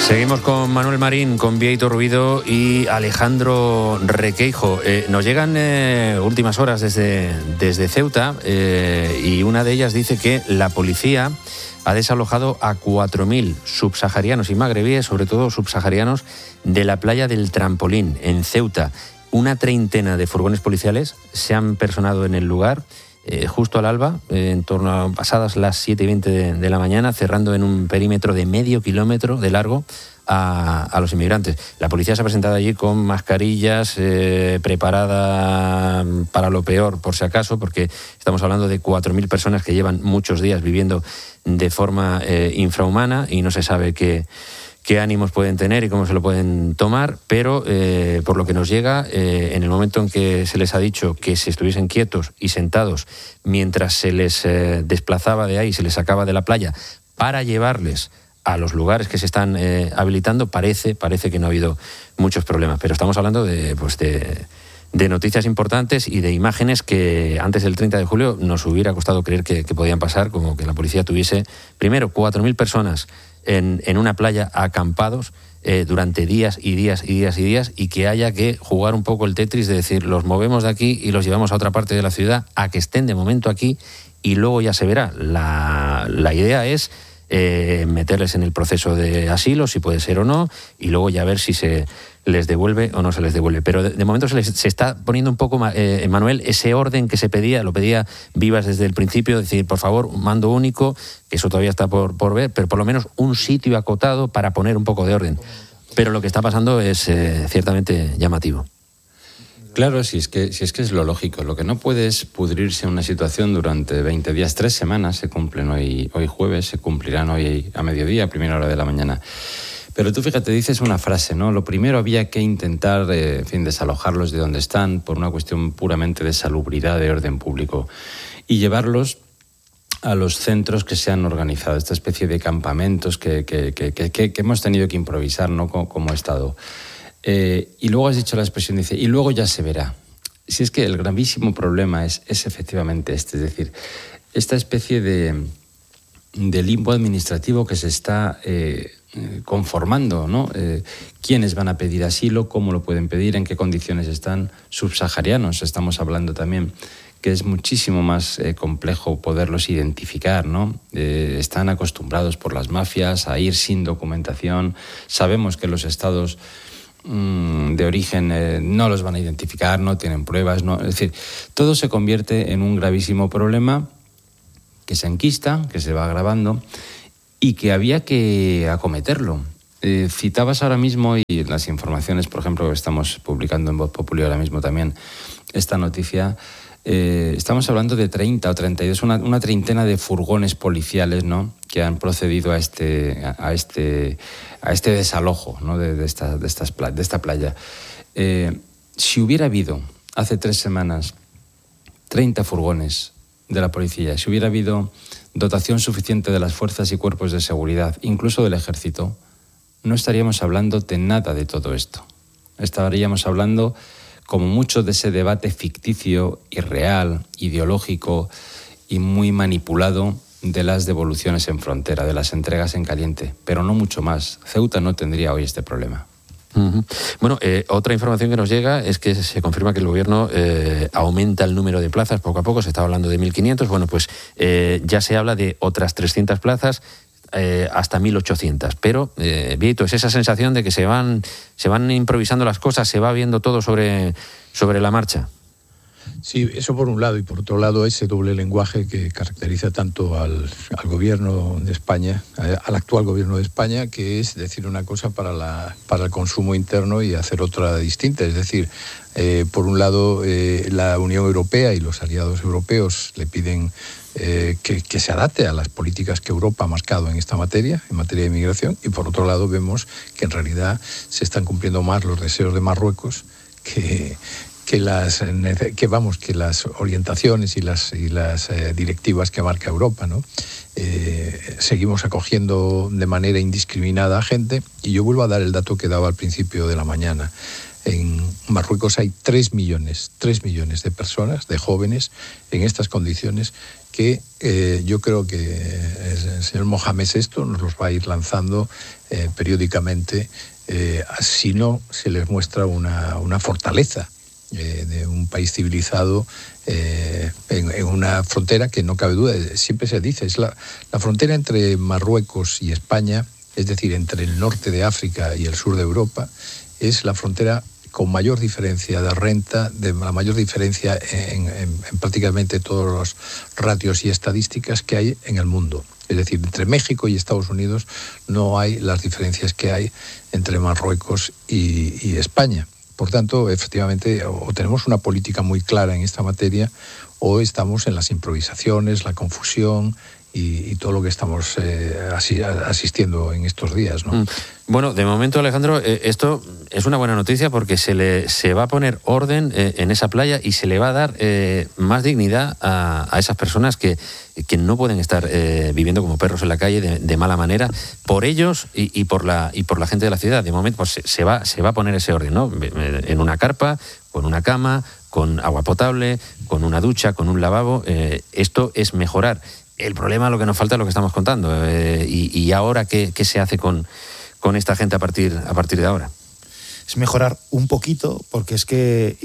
Seguimos con Manuel Marín, con Bieito Rubido y Alejandro Requeijo. Nos llegan últimas horas desde Ceuta y una de ellas dice que la policía ha desalojado a 4.000 subsaharianos y magrebíes, sobre todo subsaharianos, de la playa del Trampolín, en Ceuta. Una treintena de furgones policiales se han personado en el lugar justo al alba, en torno a pasadas las 7:20 de la mañana, cerrando en un perímetro de medio kilómetro de largo a los inmigrantes. La policía se ha presentado allí con mascarillas, preparada para lo peor, por si acaso, porque estamos hablando de 4.000 personas que llevan muchos días viviendo de forma infrahumana y no se sabe qué ánimos pueden tener y cómo se lo pueden tomar, pero por lo que nos llega, en el momento en que se les ha dicho que se estuviesen quietos y sentados mientras se les desplazaba de ahí, se les sacaba de la playa para llevarles a los lugares que se están habilitando, parece que no ha habido muchos problemas. Pero estamos hablando de noticias importantes y de imágenes que antes del 30 de julio nos hubiera costado creer que podían pasar, como que la policía tuviese, primero, 4.000 personas en una playa acampados durante días y días y días y días, y que haya que jugar un poco el Tetris de decir, los movemos de aquí y los llevamos a otra parte de la ciudad, a que estén de momento aquí y luego ya se verá. La idea es meterles en el proceso de asilo, si puede ser o no, y luego ya ver si se les devuelve o no se les devuelve. Pero de momento se está poniendo un poco, Manuel, ese orden que se pedía, lo pedía Vivas desde el principio, decir, por favor, un mando único, que eso todavía está por ver, pero por lo menos un sitio acotado para poner un poco de orden. Pero lo que está pasando es ciertamente llamativo. Claro, si es que es lo lógico. Lo que no puede es pudrirse una situación durante 20 días, 3 semanas, se cumplen hoy jueves, se cumplirán hoy a mediodía, a primera hora de la mañana. Pero tú fíjate, dices una frase, ¿no? Lo primero había que intentar, desalojarlos de donde están por una cuestión puramente de salubridad, de orden público, y llevarlos a los centros que se han organizado, esta especie de campamentos que hemos tenido que improvisar, ¿no? Como Estado. Y luego has dicho la expresión, dice, y luego ya se verá. Si es que el gravísimo problema es efectivamente este, es decir, esta especie de limbo administrativo que se está conformando, ¿no? ¿Quiénes van a pedir asilo? ¿Cómo lo pueden pedir? ¿En qué condiciones están? Subsaharianos, estamos hablando también, que es muchísimo más complejo poderlos identificar, ¿no? Están acostumbrados por las mafias a ir sin documentación. Sabemos que los estados de origen no los van a identificar, no tienen pruebas, no, es decir, todo se convierte en un gravísimo problema que se enquista, que se va agravando y que había que acometerlo. Citabas ahora mismo, y las informaciones, por ejemplo, que estamos publicando en Voz Populi ahora mismo también, esta noticia, estamos hablando de 30 o 32, una treintena de furgones policiales, ¿no?, que han procedido a este desalojo, ¿no?, de esta playa. Si hubiera habido hace 3 semanas 30 furgones de la policía, si hubiera habido dotación suficiente de las fuerzas y cuerpos de seguridad, incluso del ejército, no estaríamos hablando de nada de todo esto. Estaríamos hablando, como mucho, de ese debate ficticio, irreal, ideológico y muy manipulado de las devoluciones en frontera, de las entregas en caliente, pero no mucho más. Ceuta no tendría hoy este problema. Uh-huh. Bueno, otra información que nos llega es que se confirma que el gobierno aumenta el número de plazas poco a poco. Se está hablando de 1.500, bueno, pues ya se habla de otras 300 plazas, hasta 1.800, pero Bieito, es esa sensación de que se van improvisando las cosas, se va viendo todo sobre la marcha. Sí, eso por un lado, y por otro lado ese doble lenguaje que caracteriza tanto al gobierno de España, al actual gobierno de España, que es decir una cosa para el consumo interno y hacer otra distinta. Es decir, por un lado la Unión Europea y los aliados europeos le piden que se adapte a las políticas que Europa ha marcado en esta materia, en materia de inmigración, y por otro lado vemos que en realidad se están cumpliendo más los deseos de Marruecos que las orientaciones y las directivas que marca Europa, ¿no? Seguimos acogiendo de manera indiscriminada a gente, y yo vuelvo a dar el dato que daba al principio de la mañana. En Marruecos hay 3 millones de personas, de jóvenes, en estas condiciones, que yo creo que el señor Mohamed VI nos los va a ir lanzando periódicamente, si no se les muestra una fortaleza de un país civilizado en una frontera que no cabe duda, siempre se dice, es la frontera entre Marruecos y España, es decir, entre el norte de África y el sur de Europa, es la frontera con mayor diferencia de renta, de la mayor diferencia en prácticamente todos los ratios y estadísticas que hay en el mundo. Es decir, entre México y Estados Unidos no hay las diferencias que hay entre Marruecos y España. Por tanto, efectivamente, o tenemos una política muy clara en esta materia, o estamos en las improvisaciones, la confusión y todo lo que estamos asistiendo en estos días, ¿no? Bueno, de momento, Alejandro, esto es una buena noticia porque se va a poner orden en esa playa y se le va a dar más dignidad a esas personas que no pueden estar viviendo como perros en la calle de mala manera, por ellos y por la gente de la ciudad. De momento, pues se va a poner ese orden, ¿no? En una carpa, con una cama, con agua potable, con una ducha, con un lavabo. Esto es mejorar. El problema, lo que nos falta es lo que estamos contando. Y ahora, ¿qué se hace con esta gente a partir de ahora? Es mejorar un poquito, porque es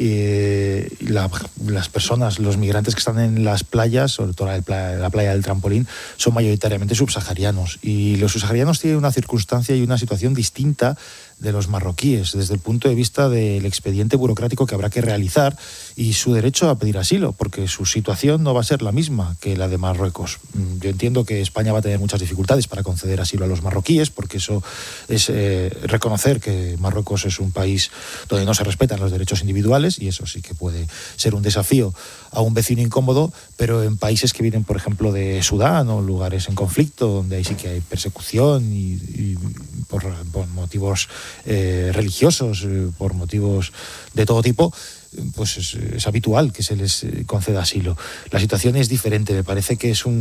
que las personas, los migrantes que están en las playas, sobre todo la playa del Trampolín, son mayoritariamente subsaharianos. Y los subsaharianos tienen una circunstancia y una situación distinta de los marroquíes, desde el punto de vista del expediente burocrático que habrá que realizar y su derecho a pedir asilo, porque su situación no va a ser la misma que la de Marruecos. Yo entiendo que España va a tener muchas dificultades para conceder asilo a los marroquíes, porque eso es reconocer que Marruecos es un país donde no se respetan los derechos individuales, y eso sí que puede ser un desafío a un vecino incómodo, pero en países que vienen, por ejemplo, de Sudán o lugares en conflicto, donde ahí sí que hay persecución y por motivos religiosos, por motivos de todo tipo, pues es habitual que se les conceda asilo. La situación es diferente, me parece que es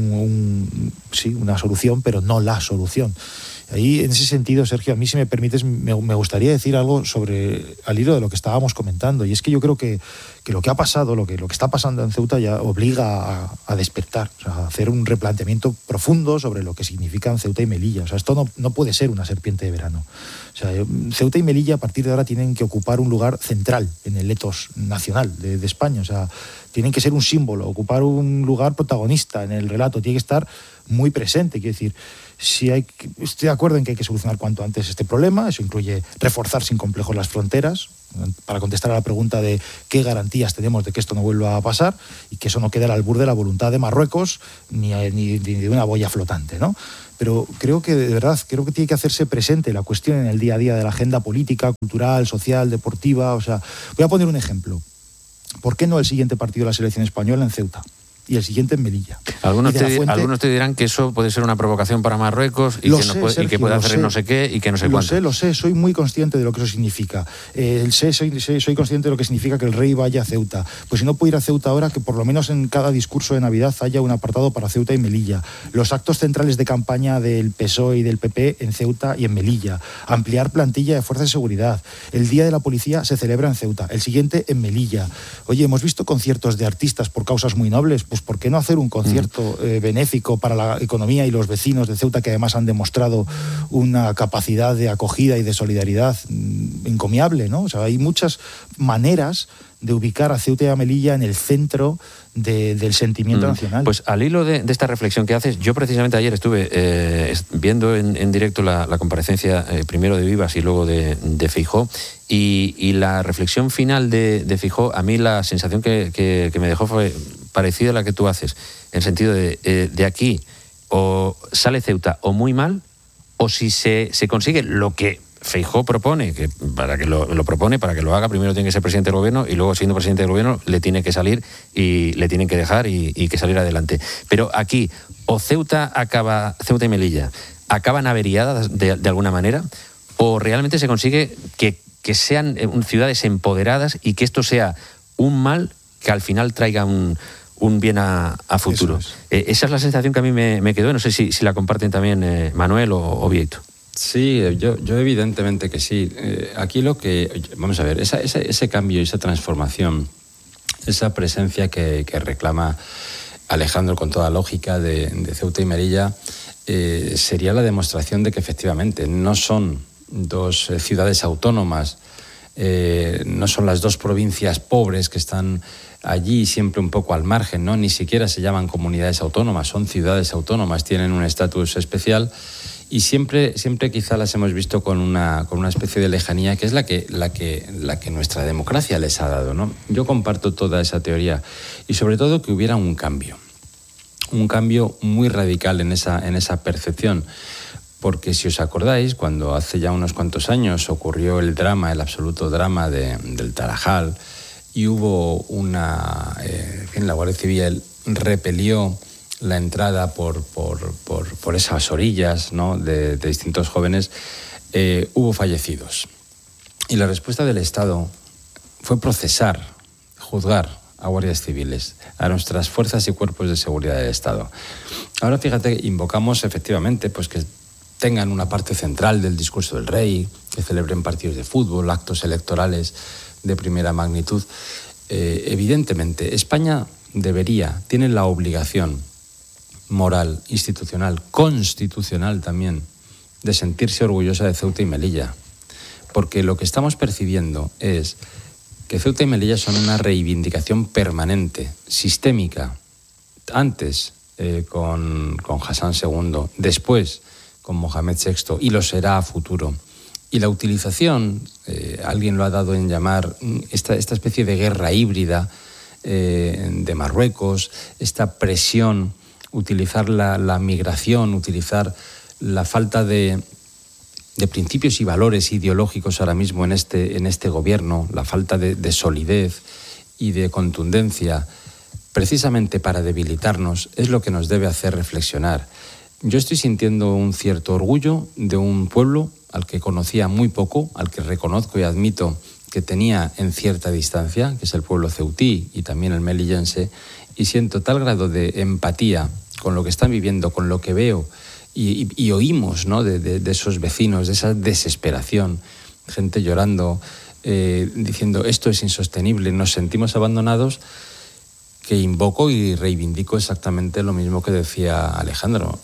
sí, una solución, pero no la solución. Ahí, en ese sentido, Sergio, a mí, si me permites, me gustaría decir algo al hilo de lo que estábamos comentando, y es que yo creo que lo que ha pasado, lo que está pasando en Ceuta ya obliga a despertar, o sea, a hacer un replanteamiento profundo sobre lo que significan Ceuta y Melilla. O sea, esto no puede ser una serpiente de verano. O sea, Ceuta y Melilla a partir de ahora tienen que ocupar un lugar central en el etos nacional de España. O sea, tienen que ser un símbolo, ocupar un lugar protagonista en el relato, tiene que estar muy presente. Quiero decir, estoy de acuerdo en que hay que solucionar cuanto antes este problema. Eso incluye reforzar sin complejos las fronteras, para contestar a la pregunta de qué garantías tenemos de que esto no vuelva a pasar y que eso no quede al albur de la voluntad de Marruecos ni de una boya flotante, ¿no? Pero creo que, de verdad, tiene que hacerse presente la cuestión en el día a día de la agenda política, cultural, social, deportiva. O sea, voy a poner un ejemplo. ¿Por qué no el siguiente partido de la selección española en Ceuta y el siguiente en Melilla? Algunos te dirán que eso puede ser una provocación para Marruecos y que puede hacer no sé qué y que no sé cuánto. Lo sé, soy muy consciente de lo que eso significa. Soy consciente de lo que significa que el rey vaya a Ceuta. Pues si no puede ir a Ceuta ahora, que por lo menos en cada discurso de Navidad haya un apartado para Ceuta y Melilla. Los actos centrales de campaña del PSOE y del PP en Ceuta y en Melilla. Ampliar plantilla de fuerzas de seguridad. El Día de la Policía se celebra en Ceuta, el siguiente en Melilla. Oye, hemos visto conciertos de artistas por causas muy nobles, pues ¿por qué no hacer un concierto benéfico para la economía y los vecinos de Ceuta, que además han demostrado una capacidad de acogida y de solidaridad encomiable, ¿no? O sea, hay muchas maneras de ubicar a Ceuta y a Melilla en el centro del sentimiento nacional. Pues al hilo de esta reflexión que haces, yo precisamente ayer estuve viendo en directo la comparecencia primero de Vivas y luego de Feijóo, y la reflexión final de Feijóo, a mí la sensación que me dejó fue parecida a la que tú haces, en el sentido de aquí o sale Ceuta o muy mal, o si se consigue lo que Feijóo propone, que para que lo haga, primero tiene que ser presidente del gobierno y luego, siendo presidente del gobierno, le tiene que salir y le tienen que dejar y que salir adelante. Pero aquí, o Ceuta y Melilla acaban averiadas de alguna manera, o realmente se consigue que sean ciudades empoderadas y que esto sea un mal que al final traiga un bien a futuro. Esa es la sensación que a mí me quedó. No sé si la comparten también Manuel o Vieito. Sí, yo evidentemente que sí. Aquí vamos a ver, ese cambio, esa transformación, esa presencia que reclama Alejandro, con toda lógica, de Ceuta y Melilla, sería la demostración de que efectivamente no son dos ciudades autónomas, no son las dos provincias pobres que están allí siempre un poco al margen, ¿no? Ni siquiera se llaman comunidades autónomas, son ciudades autónomas, tienen un estatus especial y siempre quizá las hemos visto con una especie de lejanía que es la que nuestra democracia les ha dado, ¿no? Yo comparto toda esa teoría y sobre todo que hubiera un cambio muy radical en esa percepción. Porque si os acordáis, cuando hace ya unos cuantos años ocurrió el absoluto drama del Tarajal, y hubo la Guardia Civil repelió la entrada por esas orillas, ¿no?, de distintos jóvenes, hubo fallecidos. Y la respuesta del Estado fue procesar, juzgar a guardias civiles, a nuestras fuerzas y cuerpos de seguridad del Estado. Ahora fíjate, invocamos efectivamente pues que tengan una parte central del discurso del rey, que celebren partidos de fútbol, actos electorales de primera magnitud. Evidentemente, España tiene la obligación moral, institucional, constitucional también, de sentirse orgullosa de Ceuta y Melilla. Porque lo que estamos percibiendo es que Ceuta y Melilla son una reivindicación permanente, sistémica. Antes con Hassan II, después con Mohamed VI, y lo será a futuro. Y la utilización, alguien lo ha dado en llamar esta especie de guerra híbrida de Marruecos, esta presión, utilizar la migración, utilizar la falta de principios y valores ideológicos ahora mismo en este gobierno, la falta de solidez y de contundencia, precisamente para debilitarnos, es lo que nos debe hacer reflexionar. Yo estoy sintiendo un cierto orgullo de un pueblo al que conocía muy poco, al que reconozco y admito que tenía en cierta distancia, que es el pueblo ceutí y también el melillense, y siento tal grado de empatía con lo que están viviendo, con lo que veo y oímos, ¿no?, de esos vecinos, de esa desesperación, gente llorando, diciendo esto es insostenible, nos sentimos abandonados, que invoco y reivindico exactamente lo mismo que decía Alejandro.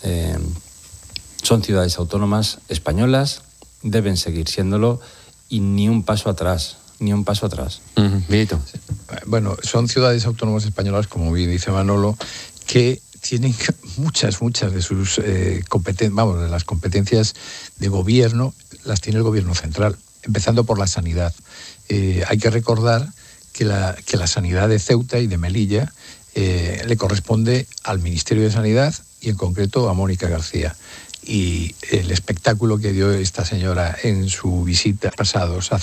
Son ciudades autónomas españolas, deben seguir siéndolo y ni un paso atrás, ni un paso atrás. Benito. Bueno, son ciudades autónomas españolas, como bien dice Manolo, que tienen muchas de sus competencias, de las competencias de gobierno, las tiene el gobierno central, empezando por la sanidad. Hay que recordar que la sanidad de Ceuta y de Melilla le corresponde al Ministerio de Sanidad y en concreto a Mónica García. Y el espectáculo que dio esta señora en su visita pasados